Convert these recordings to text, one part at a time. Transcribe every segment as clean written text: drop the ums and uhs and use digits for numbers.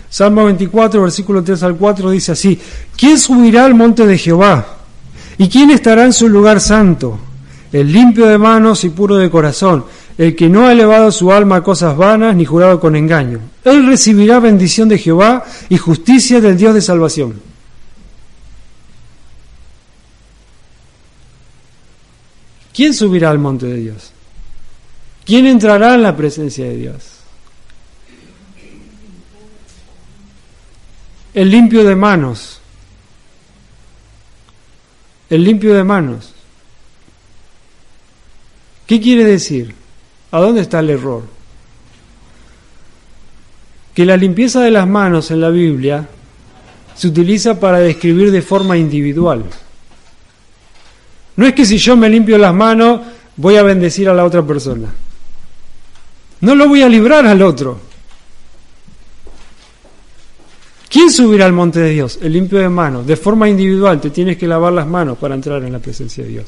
Salmo 24, versículo 3 al 4 dice así: ¿Quién subirá al monte de Jehová? ¿Y quién estará en su lugar santo? El limpio de manos y puro de corazón, el que no ha elevado su alma a cosas vanas ni jurado con engaño. Él recibirá bendición de Jehová y justicia del Dios de salvación. ¿Quién subirá al monte de Dios? ¿Quién entrará en la presencia de Dios? El limpio de manos. El limpio de manos. ¿Qué quiere decir? ¿A dónde está el error? Que la limpieza de las manos en la Biblia se utiliza para describir de forma individual. No es que si yo me limpio las manos voy a bendecir a la otra persona. No lo voy a librar al otro. ¿Quién subirá al monte de Dios? El limpio de manos. De forma individual te tienes que lavar las manos para entrar en la presencia de Dios.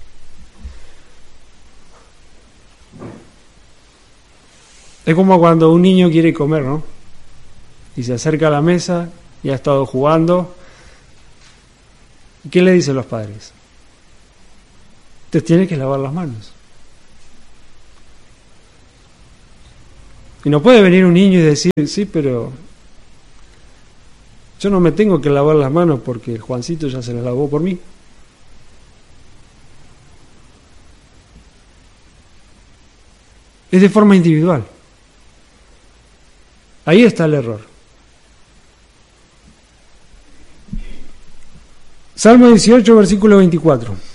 Es como cuando un niño quiere comer, ¿no? Y se acerca a la mesa y ha estado jugando. ¿Y qué le dicen los padres? Te tienes que lavar las manos. Y no puede venir un niño y decir, sí, pero yo no me tengo que lavar las manos porque Juancito ya se las lavó por mí. Es de forma individual. Ahí está el error. Salmo 18, versículo 24.